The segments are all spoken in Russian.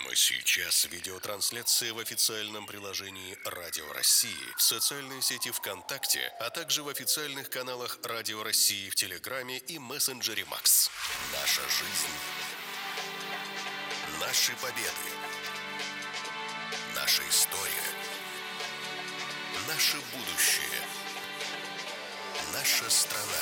Прямо сейчас видеотрансляция в официальном приложении Радио России, в социальной сети ВКонтакте, а также в официальных каналах Радио России в Телеграме и мессенджере Макс. Наша жизнь, наши победы, наша история, наше будущее, наша страна,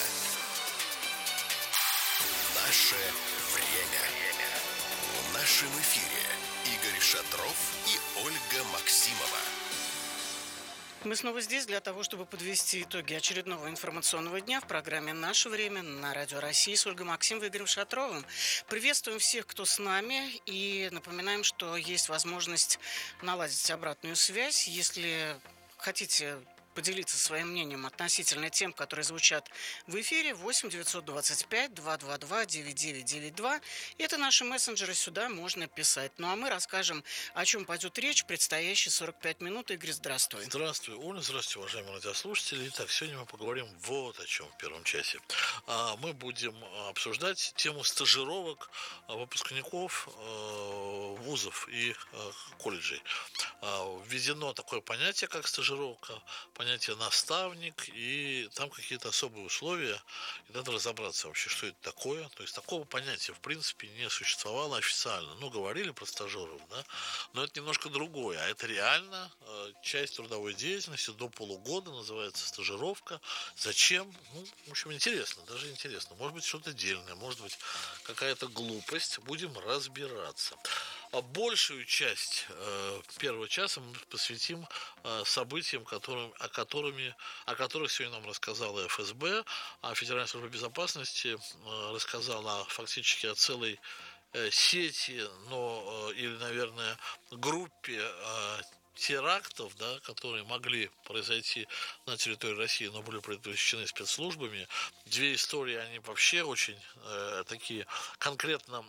наше время. В нашем эфире Игорь Шатров и Ольга Максимова. Мы снова здесь для того, чтобы подвести итоги очередного информационного дня в программе «Наше время» на Радио России с Ольгой Максимовой и Игорем Шатровым. Приветствуем всех, кто с нами, и напоминаем, что есть возможность наладить обратную связь. Если хотите поделиться своим мнением относительно тем, которые звучат в эфире, 8 925 222 9992. Это наши мессенджеры, сюда можно писать. Ну а мы расскажем, о чем пойдет речь в предстоящие 45 минут. Игорь, здравствуй. Здравствуй, Оля, здравствуйте, уважаемые радиослушатели. Итак, сегодня мы поговорим вот о чем в первом часе. Мы будем обсуждать тему стажировок выпускников вузов и колледжей. Введено такое понятие, как стажировка, понятие наставник, и там какие-то особые условия, и надо разобраться вообще, что это такое. То есть такого понятия в принципе не существовало официально. Ну, говорили про стажеров, да, но это немножко другое, а это реально часть трудовой деятельности до полугода, называется стажировка. Зачем? Ну, в общем, интересно, даже интересно. Может быть, что-то дельное, может быть, какая-то глупость. Будем разбираться. А большую часть первого часа мы посвятим событиям, о которых сегодня нам рассказала ФСБ, а Федеральная служба безопасности рассказала фактически о целой сети, или, наверное, группе терактов, да, которые могли произойти на территории России, но были предотвращены спецслужбами. Две истории, они вообще очень такие конкретно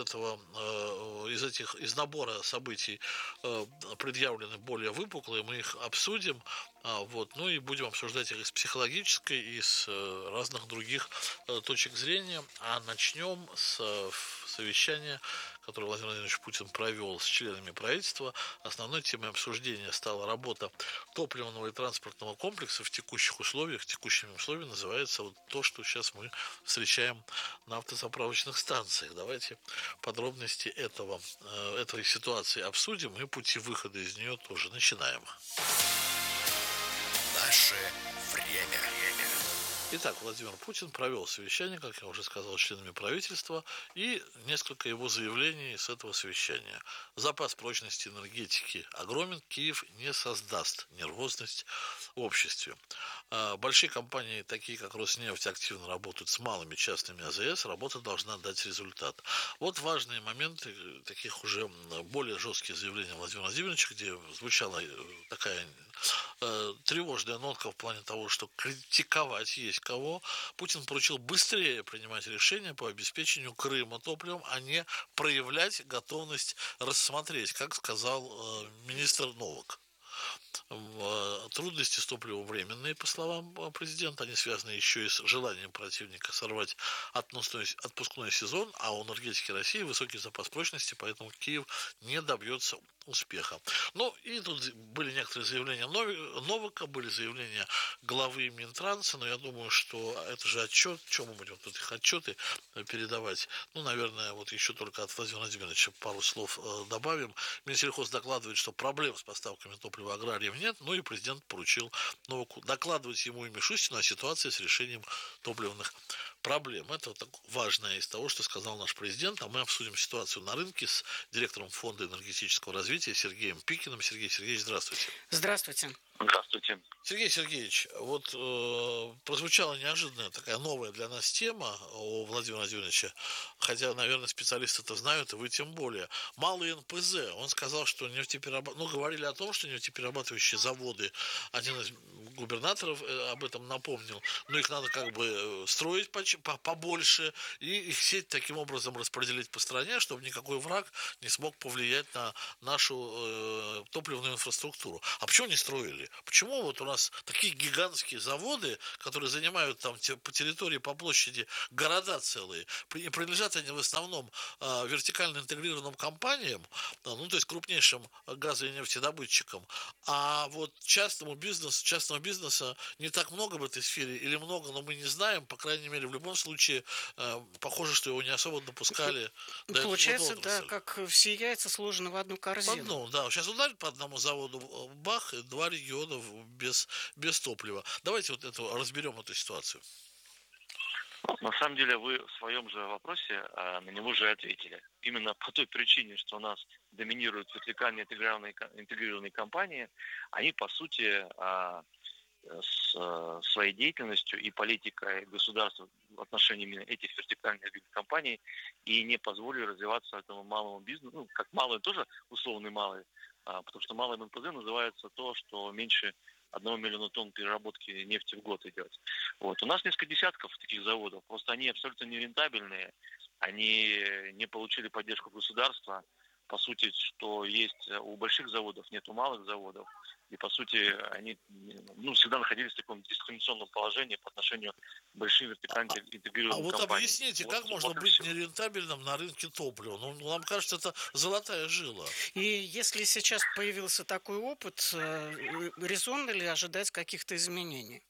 из набора событий предъявлены более выпуклые. Мы их обсудим, и будем обсуждать их и с психологической, и с разных других точек зрения. А начнем с совещания, которое Владимир Владимирович Путин провел с членами правительства. Основной темой обсуждения стала работа топливного и транспортного комплекса в текущих условиях. Текущими условиями называется вот то, что сейчас мы встречаем на автозаправочных станциях. Давайте подробности этой ситуации обсудим и пути выхода из нее тоже. Начинаем. Наше время. Итак, Владимир Путин провел совещание, как я уже сказал, с членами правительства, и несколько его заявлений с этого совещания. Запас прочности энергетики огромен, Киев не создаст нервозность в обществе. Большие компании, такие как Роснефть, активно работают с малыми частными АЗС, работа должна дать результат. Вот важные моменты, таких уже более жесткие заявления Владимира Владимировича, где звучала такая тревожная нотка в плане того, что критиковать есть кого. Путин поручил быстрее принимать решения по обеспечению Крыма топливом, а не проявлять готовность рассмотреть, как сказал министр Новак. Трудности с топливом временные, по словам президента, они связаны еще и с желанием противника сорвать отпускной сезон, а у энергетики России высокий запас прочности, поэтому Киев не добьется успеха. И тут были некоторые заявления Новака, были заявления главы Минтранса, но я думаю, что это же отчет, чем мы будем тут их отчеты передавать. Наверное, вот еще только от Владимира Владимировича пару слов добавим. Минсельхоз докладывает, что проблем с поставками топлива аграриям нет, и президент поручил Новаку докладывать ему и Мишустину о ситуации с решением топливных проблем. Это важное из того, что сказал наш президент, а мы обсудим ситуацию на рынке с директором Фонда энергетического развития Сергеем Пикиным. Сергей Сергеевич, здравствуйте. Здравствуйте. Здравствуйте. Сергей Сергеевич, вот прозвучала неожиданная такая новая для нас тема у Владимира Владимировича, хотя, наверное, специалисты это знают, и вы тем более. Малый НПЗ, он сказал, что говорили о том, что нефтеперерабатывающие заводы, один из губернаторов об этом напомнил, их надо строить побольше, и их сеть таким образом распределить по стране, чтобы никакой враг не смог повлиять на нашу топливную инфраструктуру. А почему не строили? Почему вот у нас такие гигантские заводы, которые занимают там по территории, по площади города целые, и принадлежат они в основном вертикально интегрированным компаниям, да, ну, то есть крупнейшим газо- и нефтедобытчиком. А вот частного бизнеса не так много в этой сфере, или много, но мы не знаем, по крайней мере, в любом случае, похоже, что его не особо допускали в эту Получается, да, отрасль. как все яйца сложены в одну По корзину. одному, да. Сейчас ударит по одному заводу бах, и два региона без топлива. Давайте вот разберем эту ситуацию. На самом деле вы в своем же вопросе на него же ответили. Именно по той причине, что у нас доминируют вертикально интегрированные компании, они по сути с своей деятельностью и политикой государства в отношении именно этих вертикальных компаний и не позволили развиваться этому малому бизнесу, ну, как малый тоже условный малый, потому что малым НПЗ называется то, что меньше 1 миллиона тонн переработки нефти в год идет. Вот. У нас несколько десятков таких заводов, просто они абсолютно нерентабельные, они не получили поддержку государства, по сути, что есть у больших заводов, нет у малых заводов. И, по сути, они всегда находились в таком дискриминационном положении по отношению к большим вертикально А интегрированным вот компаниям. объясните, как можно быть нерентабельным на рынке топлива? Ну, нам кажется, это золотая жила. И если сейчас появился такой опыт, резонно ли ожидать каких-то изменений?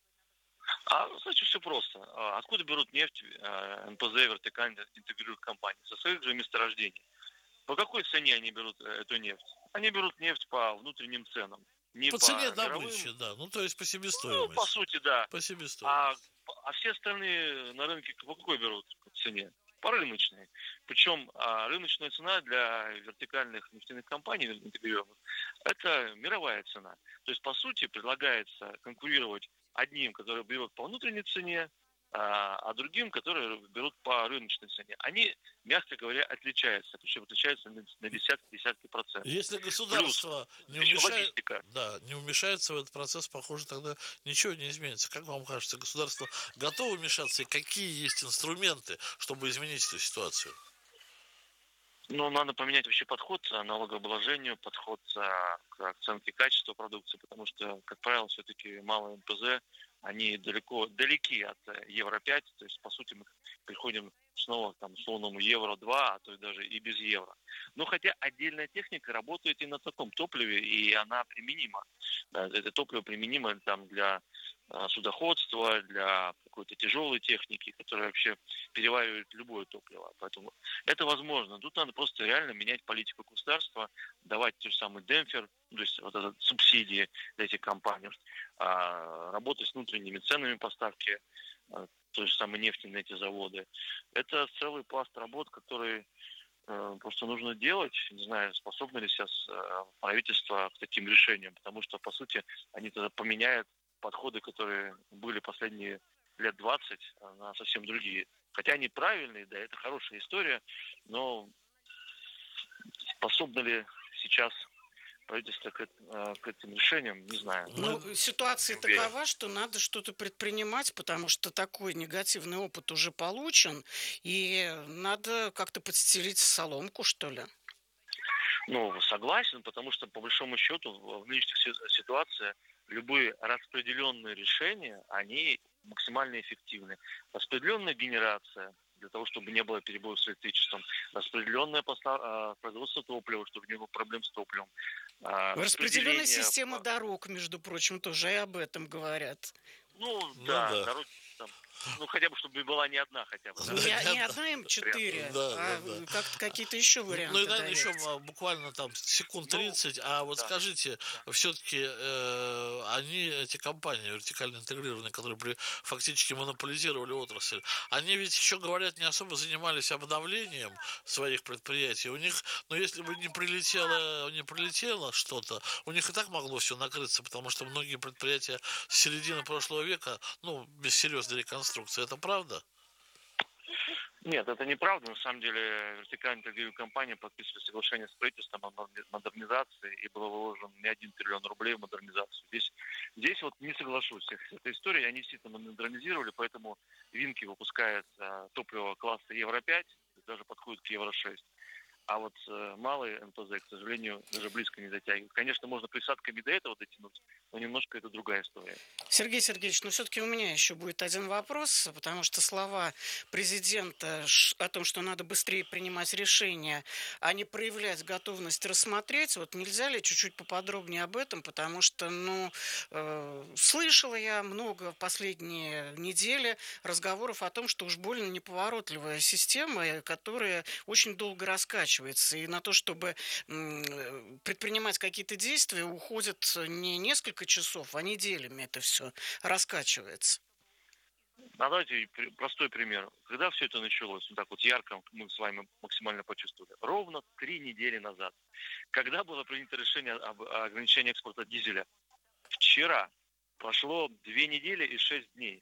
Значит, все просто. Откуда берут нефть НПЗ вертикально интегрированных компаний? Со своих же месторождений. По какой цене они берут эту нефть? Они берут нефть по внутренним ценам, не По по цене мировым. добычи, да. Ну, то есть по Ну, по себестоимости. сути, да. По А, себестоимости. а все остальные на рынке по какой берут цене? По рыночной. Причем рыночная цена для вертикальных нефтяных компаний интегрированных – это мировая цена. То есть, по сути, предлагается конкурировать одним, которые берут по внутренней цене, а другим, которые берут по рыночной цене. Они, мягко говоря, отличаются. Причем отличаются на десятки процентов. Если государство Плюс логистика. не вмешается в этот процесс, похоже, тогда ничего не изменится. Как вам кажется, государство готово вмешаться и какие есть инструменты, чтобы изменить эту ситуацию? Ну, надо поменять вообще подход к налогообложению, подход к оценке качества продукции, потому что, как правило, все-таки малые НПЗ, они далеки от Евро-5, то есть, по сути, мы приходим снова к там, условному Евро-2, а то и даже и без евро. Но хотя отдельная техника работает и на таком топливе, и она применима. Да, это топливо применимо там, для судоходства, для какой-то тяжелой техники, которая вообще переваривает любое топливо. Поэтому это возможно. Тут надо просто реально менять политику государства, давать тот же самый демпфер, то есть вот это субсидии для этих компаний, работать с внутренними ценами поставки той же самой нефти на эти заводы. Это целый пласт работ, который просто нужно делать. Не знаю, способно ли сейчас правительство к таким решениям, потому что, по сути, они тогда поменяют подходы, которые были последние лет 20, на совсем другие. Хотя они правильные, да, это хорошая история, но способно ли сейчас правительство к этим решениям, не знаю. Ну, ситуация такова, что надо что-то предпринимать, потому что такой негативный опыт уже получен, и надо как-то подстелить соломку, что ли. Ну, согласен, потому что, по большому счету, в нынешних ситуациях любые распределенные решения, они максимально эффективны. Распределенная генерация, для того, чтобы не было перебоев с электричеством, распределенное производство топлива, чтобы не было проблем с топливом. Распределенная система дорог, между прочим, тоже и об этом говорят. Ну да. Дороги там, хотя бы, чтобы была не одна хотя бы. Не одна М4, а как-то какие-то еще варианты. Ну и, наверное, еще буквально там секунд 30. Скажите, все-таки эти компании вертикально интегрированные, которые фактически монополизировали отрасль, они ведь еще, говорят, не особо занимались обновлением своих предприятий. У них, если бы не прилетело что-то, у них и так могло все накрыться, потому что многие предприятия с середины прошлого века, без серьезной реконструкции. Это правда? Нет, это неправда. На самом деле, вертикальная интегрированная компания подписывали соглашение с правительством о модернизации, и было вложено не 1 триллион рублей в модернизацию. Здесь вот не соглашусь с этой историей. Они действительно модернизировали, поэтому Винки выпускает топливо класса Евро-5, даже подходит к Евро-6. А вот малые НПЗ, к сожалению, даже близко не дотягивают. Конечно, можно присадками до этого дотянуть, но немножко это другая история. Сергей Сергеевич, но все-таки у меня еще будет один вопрос, потому что слова президента о том, что надо быстрее принимать решения, а не проявлять готовность рассмотреть, вот нельзя ли чуть-чуть поподробнее об этом, потому что, слышала я много в последние недели разговоров о том, что уж больно неповоротливая система, которая очень долго раскачивается, и на то, чтобы предпринимать какие-то действия, уходит не несколько часов, а неделями это все раскачивается. Давайте простой пример. Когда все это началось, так вот ярко мы с вами максимально почувствовали, ровно 3 недели назад, когда было принято решение об ограничении экспорта дизеля, вчера прошло 2 недели и 6 дней.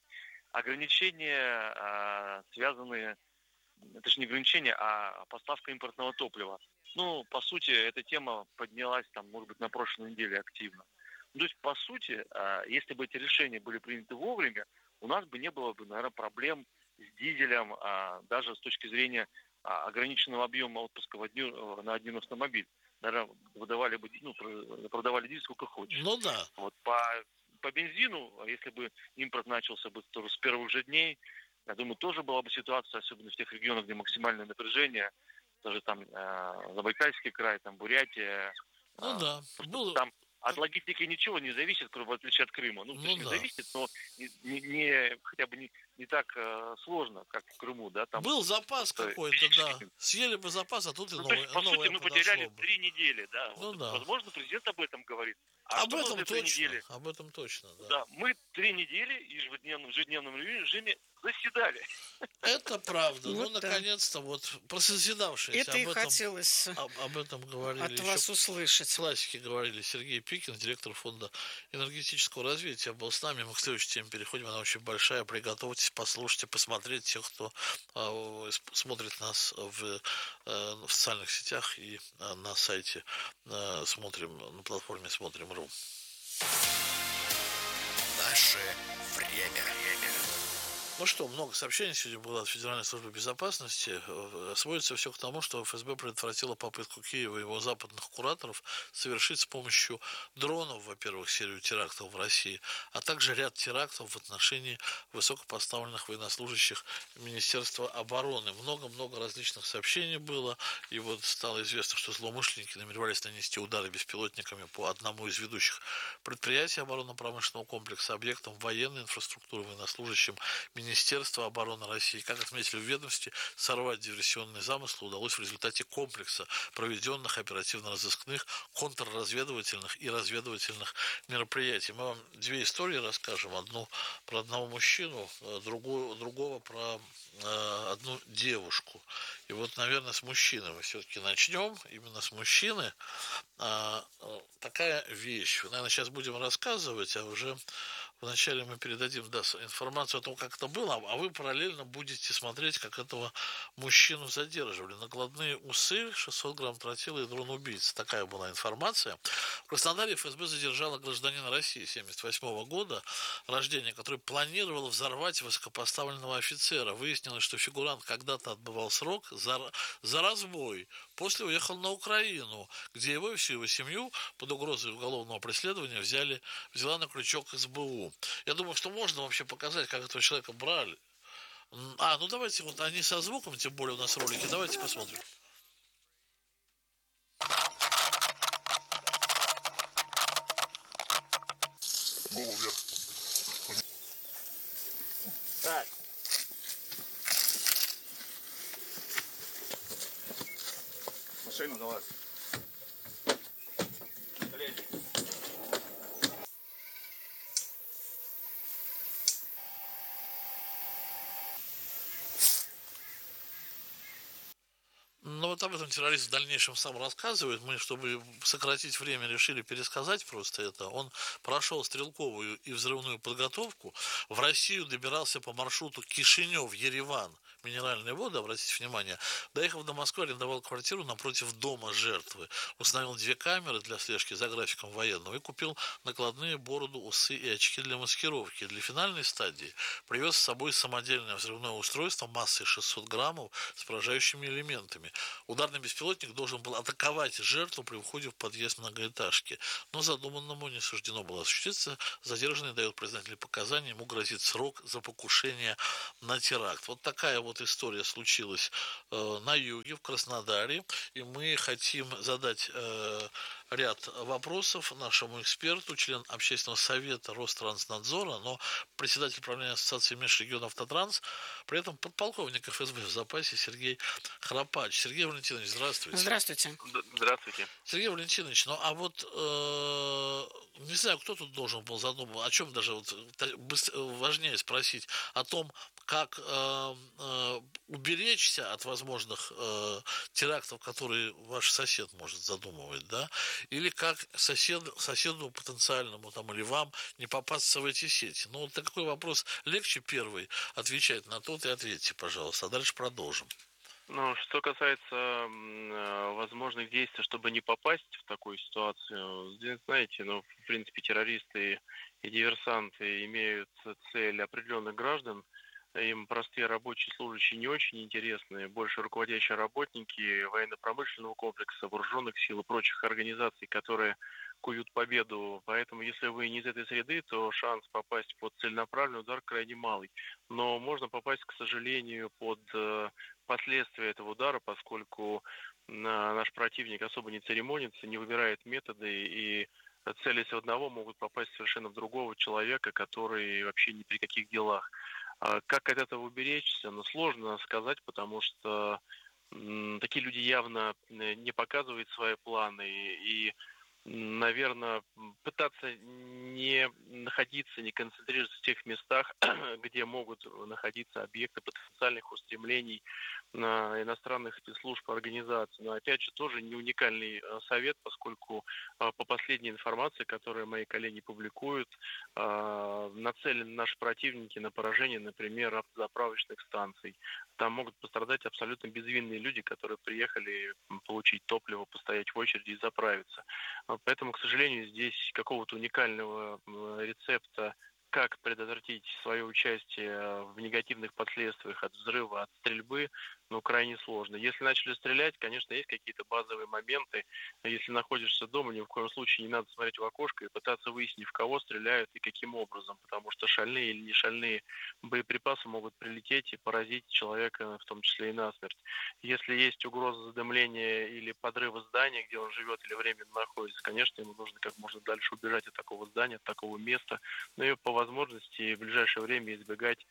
Ограничения, связанные, это же не ограничения, а поставка импортного топлива. По сути, эта тема поднялась, может быть, на прошлой неделе активно. То есть, по сути, если бы эти решения были приняты вовремя, у нас бы не было бы, наверное, проблем с дизелем, даже с точки зрения ограниченного объема отпуска на один автомобиль. Наверное, продавали дизель сколько хочешь. Ну да. Вот по бензину, если бы импорт начался бы тоже с первых же дней, я думаю, тоже была бы ситуация, особенно в тех регионах, где максимальное напряжение, даже там Забайкальский край, там Бурятия. Ну да. Там от логистики ничего не зависит, в отличие от Крыма. Не зависит, но хотя бы не так сложно, как в Крыму, да. Там был запас какой-то, да. Съели бы запас, а тут и новое. По сути, мы потеряли 3 недели, да. Возможно, президент об этом говорит. Об этом точно, да. Да, мы 3 недели в ежедневном режиме заседали. Это правда. Наконец-то, просозидавшиеся. Это и хотелось об этом говорили от вас услышать. Классики говорили. Сергей Пикин, директор фонда энергетического развития, был с нами. Мы к следующей теме переходим. Она очень большая. Приготовьтесь, послушайте, посмотреть тех, кто смотрит нас в социальных сетях и на сайте на платформе Смотрим.ру. Наше время. Ну что, много сообщений сегодня было от Федеральной службы безопасности. Сводится все к тому, что ФСБ предотвратила попытку Киева и его западных кураторов совершить с помощью дронов, во-первых, серию терактов в России, а также ряд терактов в отношении высокопоставленных военнослужащих Министерства обороны. Много-много различных сообщений было, и стало известно, что злоумышленники намеревались нанести удары беспилотниками по одному из ведущих предприятий оборонно-промышленного комплекса, объектам военной инфраструктуры, военнослужащим Министерства обороны России. Как отметили в ведомстве, сорвать диверсионные замыслы удалось в результате комплекса проведенных оперативно-розыскных, контрразведывательных и разведывательных мероприятий. Мы вам 2 истории расскажем. Одну про одного мужчину, другого про одну девушку. И наверное, с мужчины мы все-таки начнем. Именно с мужчины. Такая вещь. Наверное, сейчас будем рассказывать, а уже вначале мы передадим информацию о том, как это было, а вы параллельно будете смотреть, как этого мужчину задерживали. Накладные усы, 600 грамм тротила и дрон-убийца. Такая была информация. В Краснодаре ФСБ задержала гражданина России 1978 года рождения, который планировал взорвать высокопоставленного офицера. Выяснилось, что фигурант когда-то отбывал срок за разбой. После уехал на Украину, где его и всю его семью под угрозой уголовного преследования взяла на крючок СБУ. Я думаю, что можно вообще показать, как этого человека брали. Давайте, они со звуком, тем более у нас ролики, давайте посмотрим. Голову вверх. Так. Машину давай. Об этом террорист в дальнейшем сам рассказывает. Мы, чтобы сократить время, решили пересказать просто это. Он прошел стрелковую и взрывную подготовку. В Россию добирался по маршруту Кишинев-Ереван минеральные воды, обратите внимание, доехав до Москвы, арендовал квартиру напротив дома жертвы, установил 2 камеры для слежки за графиком военного и купил накладные бороду, усы и очки для маскировки. Для финальной стадии привез с собой самодельное взрывное устройство массой 600 граммов с поражающими элементами. Ударный беспилотник должен был атаковать жертву при входе в подъезд многоэтажки, но задуманному не суждено было осуществиться. Задержанный дает признательные показания, ему грозит срок за покушение на теракт. Вот такая вот история случилась на юге, в Краснодаре, и мы хотим задать ряд вопросов нашему эксперту, член общественного совета Ространснадзора, но председатель правления Ассоциации межрегионов «Автотранс», при этом подполковник ФСБ в запасе Сергей Храпач. Сергей Валентинович, здравствуйте. Здравствуйте. Здравствуйте. Сергей Валентинович, ну а вот не знаю, кто тут должен был задуматься, о чем даже вот важнее спросить, о том, как уберечься от возможных терактов, которые ваш сосед может задумывать, да, или как соседу потенциальному там или вам не попасться в эти сети. Ну, вот такой вопрос легче первый отвечать на тот и ответьте, пожалуйста, а дальше продолжим. Ну, что касается возможных действий, чтобы не попасть в такую ситуацию, здесь, знаете, ну, в принципе, террористы и диверсанты имеют цель определенных граждан, им простые рабочие служащие не очень интересны, больше руководящие работники военно-промышленного комплекса, вооруженных сил и прочих организаций, которые куют победу. Поэтому, если вы не из этой среды, то шанс попасть под целенаправленный удар крайне малый. Но можно попасть, к сожалению, под последствия этого удара, поскольку наш противник особо не церемонится, не выбирает методы, и целясь в одного, могут попасть совершенно в другого человека, который вообще ни при каких делах. Как от этого уберечься? Ну, сложно сказать, потому что такие люди явно не показывают свои планы и наверное, пытаться не находиться, не концентрироваться в тех местах, где могут находиться объекты потенциальных устремлений иностранных спецслужб и организаций. Но опять же, тоже не уникальный совет, поскольку по последней информации, которую мои коллеги публикуют, нацелены наши противники на поражение, например, автозаправочных станций. Там могут пострадать абсолютно безвинные люди, которые приехали получить топливо, постоять в очереди и заправиться. Поэтому, к сожалению, здесь какого-то уникального рецепта, как предотвратить свое участие в негативных последствиях от взрыва, от стрельбы, крайне сложно. Если начали стрелять, конечно, есть какие-то базовые моменты. Если находишься дома, ни в коем случае не надо смотреть в окошко и пытаться выяснить, в кого стреляют и каким образом, потому что шальные или не шальные боеприпасы могут прилететь и поразить человека, в том числе и насмерть. Если есть угроза задымления или подрыва здания, где он живет или временно находится, конечно, ему нужно как можно дальше убежать от такого здания, от такого места, и по возможности в ближайшее время избегать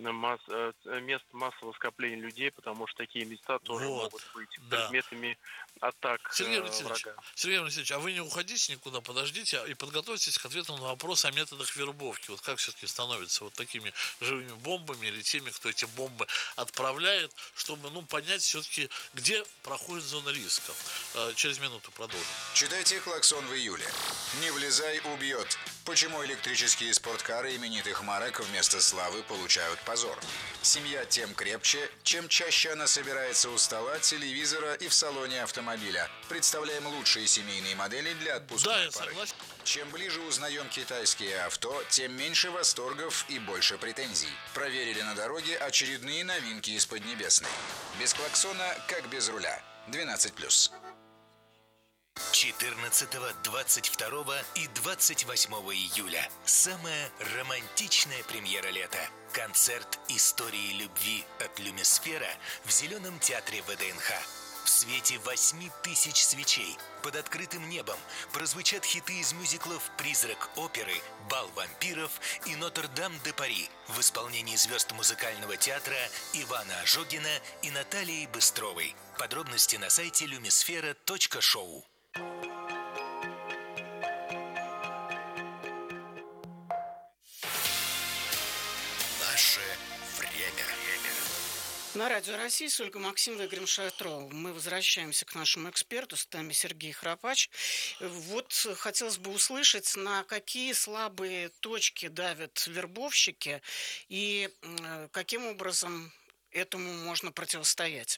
мест массового скопления людей, потому что такие места тоже могут быть предметами атак врага. Сергей Валентинович, а вы не уходите никуда, подождите и подготовьтесь к ответу на вопрос о методах вербовки. Вот как все-таки становятся вот такими живыми бомбами или теми, кто эти бомбы отправляет, чтобы понять все-таки, где проходит зона риска. Через минуту продолжим. Читайте «Клаксон» в июле. Не влезай, убьет. Почему электрические спорткары именитых марок вместо славы получают позор? Семья тем крепче, чем чаще она собирается у стола, телевизора и в салоне автомобиля. Представляем лучшие семейные модели для отпускной пары. Согласен. Чем ближе узнаем китайские авто, тем меньше восторгов и больше претензий. Проверили на дороге очередные новинки из Поднебесной. Без клаксона, как без руля. 12+. 14, 22 и 28 июля. Самая романтичная премьера лета. Концерт истории любви от Люмисфера в Зеленом театре ВДНХ. В свете 8000 свечей под открытым небом прозвучат хиты из мюзиклов «Призрак оперы», «Бал вампиров» и «Нотр-Дам-де-Пари» в исполнении звезд музыкального театра Ивана Ожогина и Натальи Быстровой. Подробности на сайте lumisfera.show. Наше время. На Радио России с Ольгой Максимовой и Игорем Шатровым мы возвращаемся к нашему эксперту, с нами Сергей Храпач. Вот хотелось бы услышать, на какие слабые точки давят вербовщики и каким образом этому можно противостоять?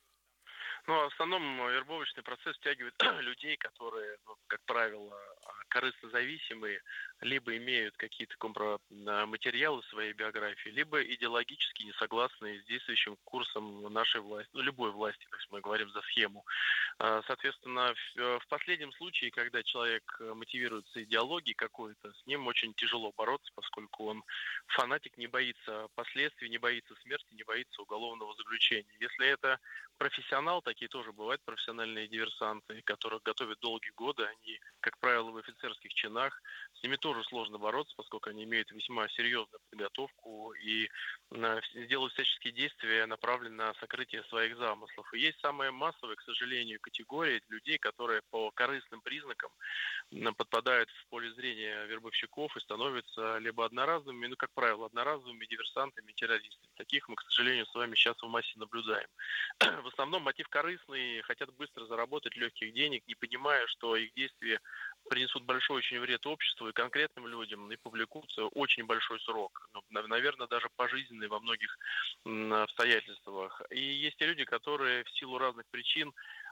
Ну, в основном вербовочный процесс втягивает людей, которые, как правило, корыстно зависимые, либо имеют какие-то материалы в своей биографии, либо идеологически не согласны с действующим курсом нашей власти, любой власти, то есть мы говорим за схему. Соответственно, в последнем случае, когда человек мотивируется идеологией какой-то, с ним очень тяжело бороться, поскольку он фанатик, не боится последствий, не боится смерти, не боится уголовного заключения. Если это профессионал, такие тоже бывают профессиональные диверсанты, которых готовят долгие годы, они, как правило, в офицерских чинах, с ними тоже сложно бороться, поскольку они имеют весьма серьезную подготовку и делают всяческие действия, направленные на сокрытие своих замыслов. И есть самая массовая, к сожалению, категория людей, которые по корыстным признакам подпадают в поле зрения вербовщиков и становятся либо одноразовыми, как правило, одноразовыми диверсантами, террористами. Таких мы, к сожалению, с вами сейчас в массе наблюдаем. В основном мотив корыстный, хотят быстро заработать легких денег, не понимая, что их действия принесут большой очень вред обществу и конкретным людям, и повлекутся очень большой срок, наверное, даже пожизненный во многих обстоятельствах. И есть те люди, которые в силу разных причин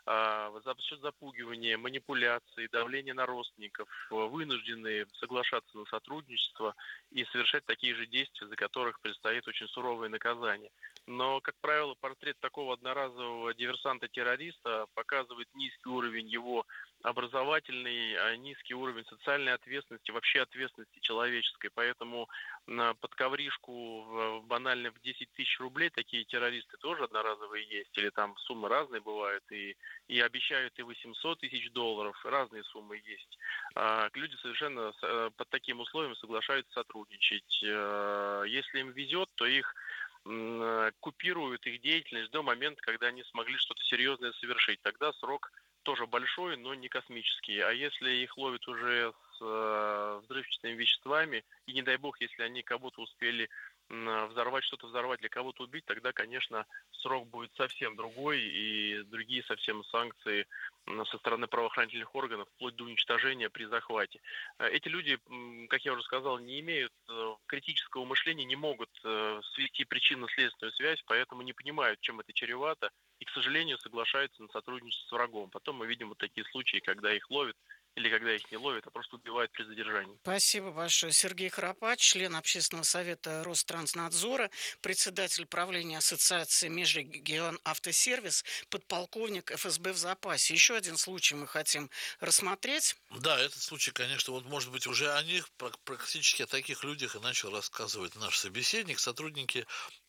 за счет запугивания, манипуляций, давления на родственников вынуждены соглашаться на сотрудничество и совершать такие же действия, за которых предстоит очень суровое наказание. Но, как правило, портрет такого одноразового диверсанта-террориста показывает низкий уровень его образовательный, низкий уровень социальной ответственности, вообще ответственности человеческой. Поэтому под ковришку банально в 10 тысяч рублей такие террористы тоже одноразовые есть. Или там суммы разные бывают. И обещают и 800 тысяч долларов. Разные суммы есть. Люди совершенно под таким условием соглашаются сотрудничать. Если им везет, то их купируют их деятельность до момента, когда они смогли что-то серьезное совершить. Тогда срок тоже большой, но не космический. А если их ловят уже с взрывчатыми веществами, и не дай бог, если они кого-то успели взорвать, что-то взорвать, для кого-то убить, тогда, конечно, срок будет совсем другой, и другие совсем санкции со стороны правоохранительных органов, вплоть до уничтожения при захвате. Эти люди, как я уже сказал, не имеют критического мышления, не могут свести причинно-следственную связь, поэтому не понимают, чем это чревато, и, к сожалению, соглашаются на сотрудничество с врагом. Потом мы видим вот такие случаи, когда их ловят, или когда их не ловят, а просто убивают при задержании. Спасибо большое. Сергей Храпач, член Общественного совета Ространснадзора, председатель правления Ассоциации Межрегионавтосервис, подполковник ФСБ в запасе. Еще один случай мы хотим рассмотреть. Да, этот случай, конечно, вот может быть уже о них, практически о таких людях и начал рассказывать наш собеседник. Сотрудники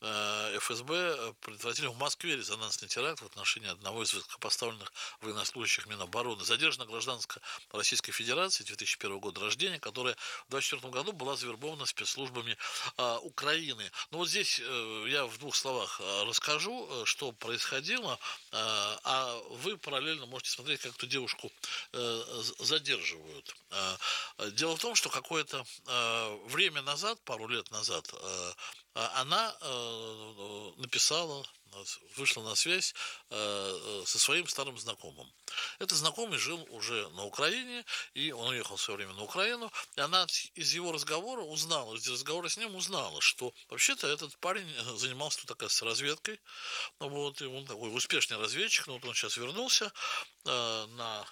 ФСБ предотвратили в Москве резонансный теракт в отношении одного из высокопоставленных военнослужащих Минобороны. Задержана гражданская Российской Федерации 2001 года рождения, которая в 2024 году была завербована спецслужбами Украины. Но вот здесь я в двух словах расскажу, что происходило, а вы параллельно можете смотреть, как эту девушку задерживают. Дело в том, что какое-то время назад, пару лет назад, она написала, вышла на связь со своим старым знакомым. Этот знакомый жил уже на Украине, и он уехал в свое время на Украину, и она из его разговора узнала, из разговора с ним узнала, что вообще-то этот парень занимался тут, оказывается, разведкой, вот, и он такой успешный разведчик, но вот он сейчас вернулся на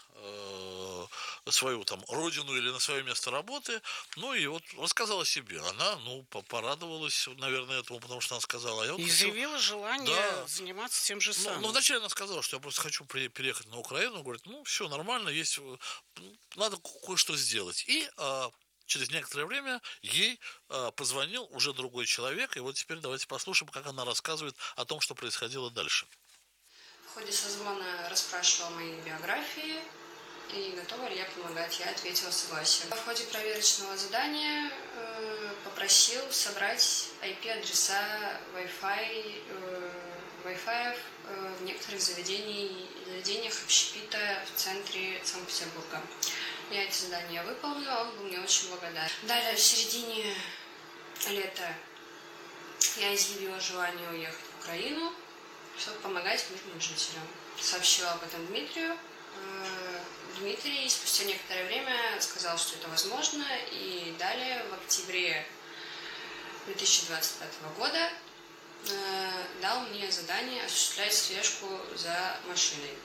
свою там родину или на свое место работы, ну и вот рассказала о себе. Она, порадовалась, наверное, этому, потому что она сказала... И заявила желание заниматься тем же самым. Ну, вначале она сказала, что я просто хочу переехать на Украину. Говорит, все нормально, есть, надо кое-что сделать. И через некоторое время ей позвонил уже другой человек. И вот теперь давайте послушаем, как она рассказывает о том, что происходило дальше. В ходе созвона расспрашивал мои биографии и готова ли я помогать. Я ответила согласие. В ходе проверочного задания попросил собрать IP-адреса Wi-Fi в некоторых заведениях общепита в центре Санкт-Петербурга. Я эти задания выполнила, он был мне очень благодарен. Далее, в середине лета я изъявила желание уехать в Украину, чтобы помогать мирным жителям. Сообщила об этом Дмитрию. Дмитрий спустя некоторое время сказал, что это возможно, и далее в октябре 2025 года дал мне задание осуществлять слежку за машиной.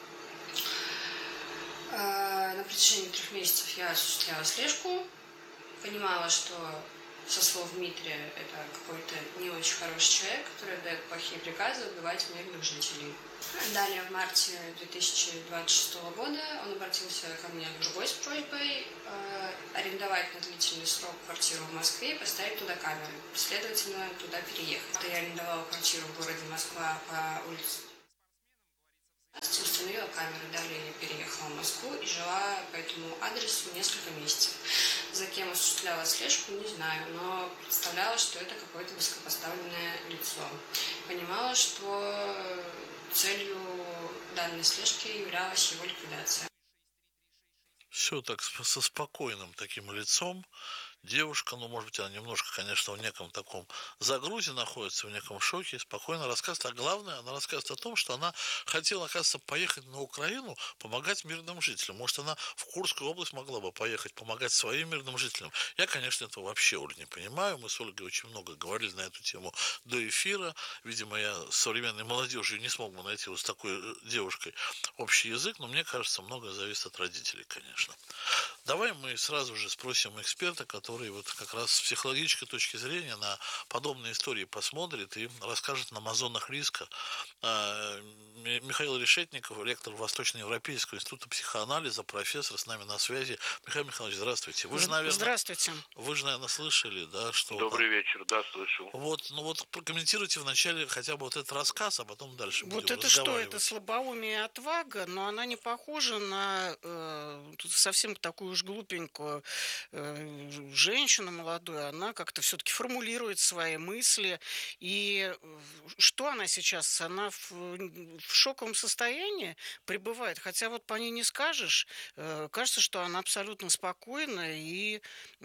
На протяжении 3 месяцев я осуществляла слежку, понимала, что со слов Дмитрия это какой-то не очень хороший человек, который дает плохие приказы убивать мирных жителей. Далее, в марте 2026 года он обратился ко мне другой с просьбой арендовать на длительный срок квартиру в Москве и поставить туда камеры, следовательно, туда переехать. Я арендовала квартиру в городе Москва по улице, установила камеры, далее я переехала в Москву и жила по этому адресу несколько месяцев. За кем осуществляла слежку, не знаю, но представляла, что это какое-то высокопоставленное лицо. Понимала, что целью данной слежки являлась его ликвидация. Все так со спокойным таким лицом. Девушка, может быть, она немножко, конечно, в неком таком загрузе находится, в неком шоке, спокойно рассказывает. А главное, она рассказывает о том, что она хотела, оказывается, поехать на Украину, помогать мирным жителям. Может, она в Курскую область могла бы поехать, помогать своим мирным жителям. Я, конечно, этого вообще, Оль, не понимаю. Мы с Ольгой очень много говорили на эту тему до эфира. Видимо, я с современной молодежью не смог бы найти вот с такой девушкой общий язык, но мне кажется, многое зависит от родителей, конечно. Давай мы сразу же спросим эксперта, который вот как раз с психологической точки зрения на подобные истории посмотрит и расскажет нам о зонах риска. Михаил Решетников, ректор Восточноевропейского института психоанализа, профессор, с нами на связи. Михаил Михайлович, здравствуйте. Здравствуйте. Вы же, наверное, слышали, да, что... Добрый вечер, да, слышал. Вот прокомментируйте вначале хотя бы вот этот рассказ, а потом дальше будем Вот это что? Это слабоумие и отвага, но она не похожа на совсем такую уж глупенькую женщину молодую. Она как-то все-таки формулирует свои мысли. И что она сейчас? Она в шоковом состоянии пребывает. Хотя вот по ней не скажешь. Кажется, что она абсолютно спокойна и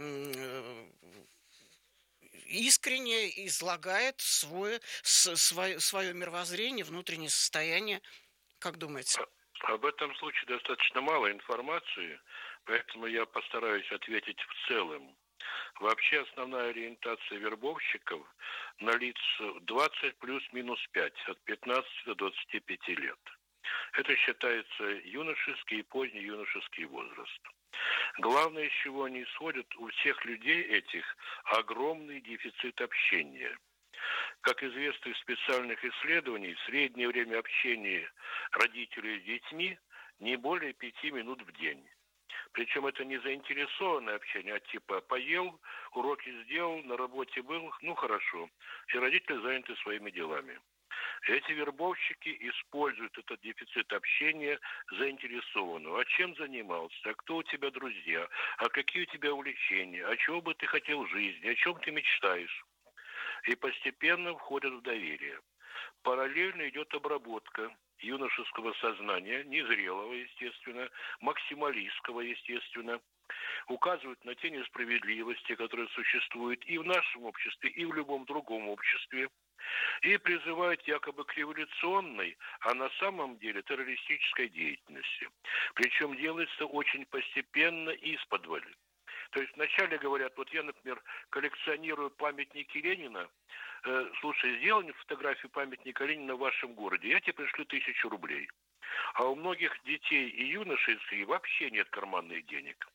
искренне излагает свое мировоззрение, внутреннее состояние. Как думаете? Об этом случае достаточно мало информации, поэтому я постараюсь ответить в целом. Вообще основная ориентация вербовщиков на лиц 20 плюс-минус 5, от 15 до 25 лет. Это считается юношеский и поздний юношеский возраст. Главное, из чего они исходят, у всех людей этих огромный дефицит общения. Как известно из специальных исследований, среднее время общения родителей с детьми не более 5 минут в день. Причем это не заинтересованное общение, а типа поел, уроки сделал, на работе был, хорошо. И родители заняты своими делами. Эти вербовщики используют этот дефицит общения заинтересованного. А чем занимался? А кто у тебя друзья? А какие у тебя увлечения? А чего бы ты хотел в жизни? О чем ты мечтаешь? И постепенно входят в доверие. Параллельно идет обработка юношеского сознания, незрелого, естественно, максималистского, естественно, указывают на те несправедливости, которые существуют и в нашем обществе, и в любом другом обществе, и призывают якобы к революционной, а на самом деле террористической деятельности. Причем делается очень постепенно и исподволь. То есть вначале говорят, вот я, например, коллекционирую памятники Ленина, слушай, сделай мне фотографию памятника Ленина в вашем городе, я тебе пришлю 1000 рублей. А у многих детей и юношей вообще нет карманных денег.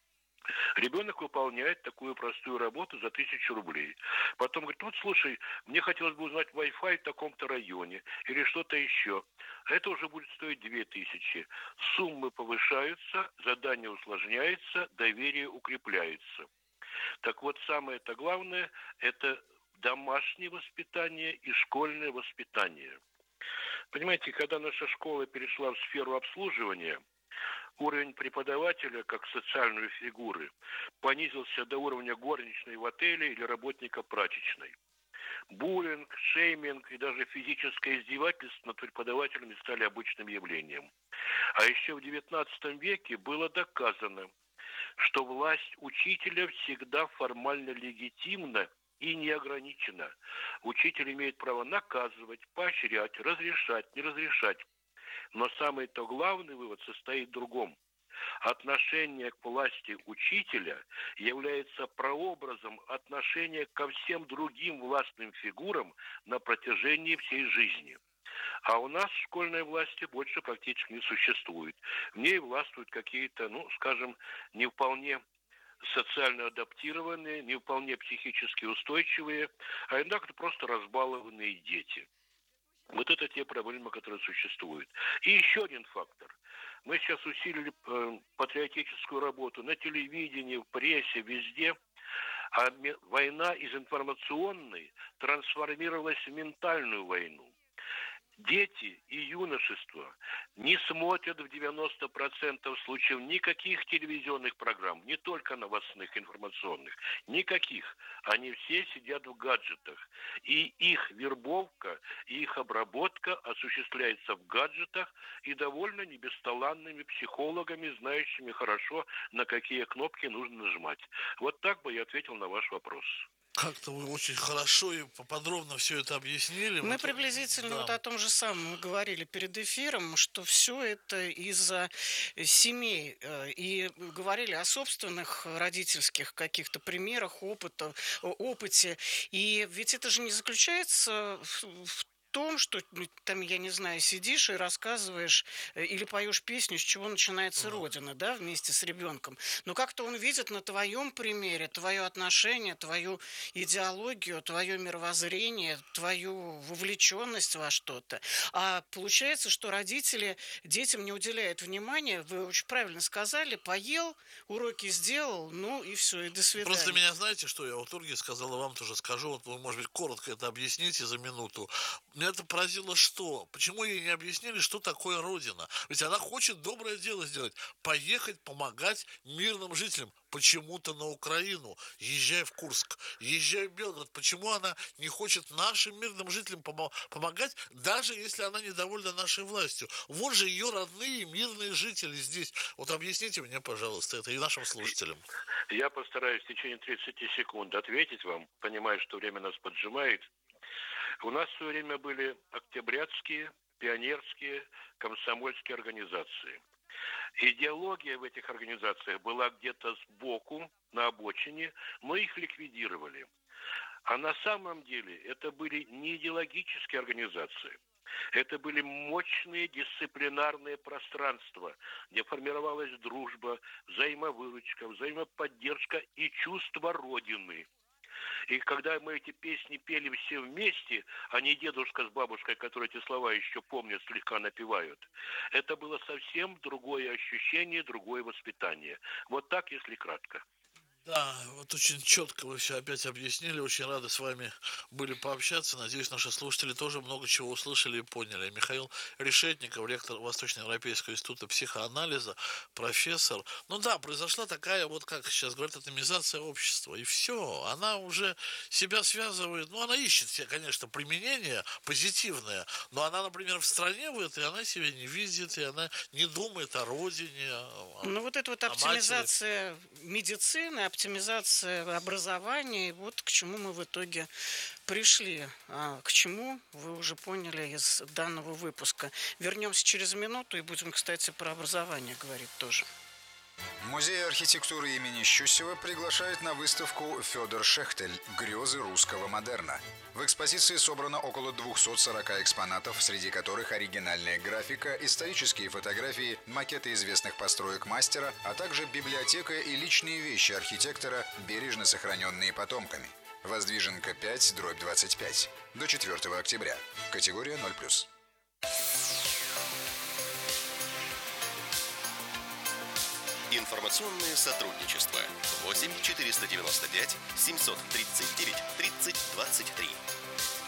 Ребенок выполняет такую простую работу за 1000 рублей. Потом говорит, вот слушай, мне хотелось бы узнать Wi-Fi в таком-то районе или что-то еще. Это уже будет стоить 2000. Суммы повышаются, задание усложняется, доверие укрепляется. Так вот, самое-то главное – это домашнее воспитание и школьное воспитание. Понимаете, когда наша школа перешла в сферу обслуживания, уровень преподавателя, как социальной фигуры, понизился до уровня горничной в отеле или работника прачечной. Буллинг, шейминг и даже физическое издевательство над преподавателями стали обычным явлением. А еще в XIX веке было доказано, что власть учителя всегда формально легитимна и не ограничена. Учитель имеет право наказывать, поощрять, разрешать, не разрешать. Но самый-то главный вывод состоит в другом. Отношение к власти учителя является прообразом отношения ко всем другим властным фигурам на протяжении всей жизни. А у нас школьной власти больше практически не существует. В ней властвуют какие-то, скажем, не вполне социально адаптированные, не вполне психически устойчивые, а иногда просто разбалованные дети. Вот это те проблемы, которые существуют. И еще один фактор. Мы сейчас усилили патриотическую работу на телевидении, в прессе, везде. А война из информационной трансформировалась в ментальную войну. Дети и юношество не смотрят в 90% случаев никаких телевизионных программ, не только новостных, информационных, никаких. Они все сидят в гаджетах. И их вербовка, и их обработка осуществляется в гаджетах и довольно не бесталанными психологами, знающими хорошо, на какие кнопки нужно нажимать. Вот так бы я ответил на ваш вопрос. Как-то вы очень хорошо и подробно все это объяснили. Мы приблизительно вот о том же самом говорили перед эфиром, что все это из-за семей. И говорили о собственных родительских каких-то примерах, опыте. И ведь это же не заключается в том, что там, я не знаю, сидишь и рассказываешь или поешь песню, с чего начинается Родина, да, вместе с ребенком. Но как-то он видит на твоем примере твое отношение, твою идеологию, твое мировоззрение, твою вовлеченность во что-то. А получается, что родители детям не уделяют внимания. Вы очень правильно сказали, поел, уроки сделал, и все, и до свидания. Просто меня, знаете, что я вот Ольге сказал, и вам тоже скажу, вот вы, может быть, коротко это объясните за минуту. Меня это поразило, что? Почему ей не объяснили, что такое Родина? Ведь она хочет доброе дело сделать. Поехать, помогать мирным жителям. Почему-то на Украину. Езжай в Курск, езжай в Белгород. Почему она не хочет нашим мирным жителям помогать, даже если она недовольна нашей властью? Вот же ее родные мирные жители здесь. Вот объясните мне, пожалуйста, это и нашим слушателям. Я постараюсь в течение 30 секунд ответить вам, понимая, что время нас поджимает. У нас в свое время были октябрятские, пионерские, комсомольские организации. Идеология в этих организациях была где-то сбоку, на обочине, но их ликвидировали. А на самом деле это были не идеологические организации. Это были мощные дисциплинарные пространства, где формировалась дружба, взаимовыручка, взаимоподдержка и чувство Родины. И когда мы эти песни пели все вместе, а не дедушка с бабушкой, которые эти слова еще помнят, слегка напевают, это было совсем другое ощущение, другое воспитание. Вот так, если кратко. Да, вот очень четко вы все опять объяснили. Очень рады с вами были пообщаться. Надеюсь, наши слушатели тоже много чего услышали и поняли. Михаил Решетников, ректор Восточноевропейского института психоанализа, профессор. Произошла такая, вот как сейчас говорят, атомизация общества. И все, она уже себя связывает. Она ищет себе, конечно, применение позитивное. Но она, например, в стране в этой, она себя не видит, и она не думает о родине. Вот эта вот оптимизация медицины, оптимизация образования, и вот к чему мы в итоге пришли. А к чему, вы уже поняли из данного выпуска. Вернемся через минуту и будем, кстати, про образование говорить тоже. Музей архитектуры имени Щусева приглашает на выставку «Федор Шехтель. Грезы русского модерна». В экспозиции собрано около 240 экспонатов, среди которых оригинальная графика, исторические фотографии, макеты известных построек мастера, а также библиотека и личные вещи архитектора, бережно сохраненные потомками. Воздвиженка 5/25. До 4 октября. Категория 0+. Информационное сотрудничество. 8 495 739 30 23.